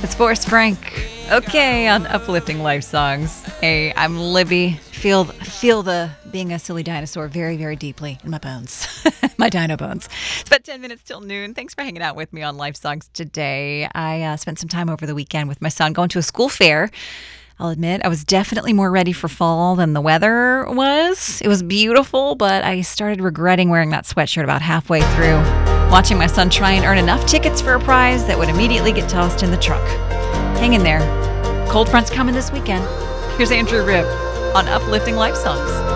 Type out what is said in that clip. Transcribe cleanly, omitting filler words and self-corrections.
It's Forrest Frank. Okay, on Uplifting Life Songs. Hey, I'm Libby. Feel the being a silly dinosaur very, very deeply in my bones. My dino bones. It's about 10 minutes till noon. Thanks for hanging out with me on Life Songs today. I spent some time over the weekend with my son going to a school fair. I'll admit, I was definitely more ready for fall than the weather was. It was beautiful, but I started regretting wearing that sweatshirt about halfway through, watching my son try and earn enough tickets for a prize that would immediately get tossed in the truck. Hang in there. Cold front's coming this weekend. Here's Andrew Ripp on Uplifting Life Songs.